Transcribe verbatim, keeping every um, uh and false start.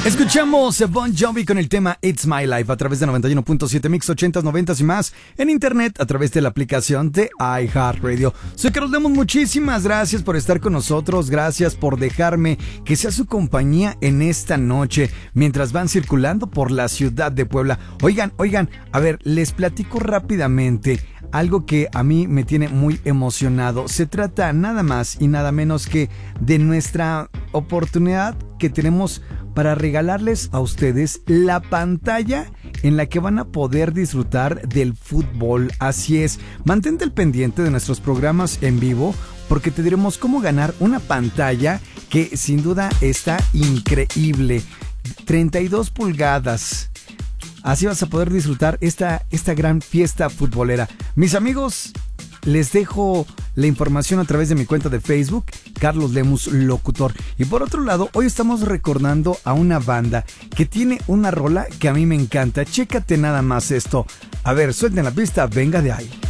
Escuchamos a Bon Jovi con el tema It's My Life a través de noventa y uno punto siete Mix ochentas, noventas y más en internet a través de la aplicación de iHeartRadio. Soy Carlos Lemus, muchísimas gracias por estar con nosotros, gracias por dejarme que sea su compañía en esta noche mientras van circulando por la ciudad de Puebla. Oigan, oigan, a ver, les platico rápidamente algo que a mí me tiene muy emocionado. Se trata nada más y nada menos que de nuestra oportunidad que tenemos para regalarles a ustedes la pantalla en la que van a poder disfrutar del fútbol. Así es, mantente al pendiente de nuestros programas en vivo porque te diremos cómo ganar una pantalla que sin duda está increíble. treinta y dos pulgadas. Así vas a poder disfrutar esta, esta gran fiesta futbolera. Mis amigos, les dejo la información a través de mi cuenta de Facebook, Carlos Lemus Locutor. Y por otro lado, hoy estamos recordando a una banda que tiene una rola que a mí me encanta. Chécate nada más esto. A ver, suelten la pista, venga de ahí.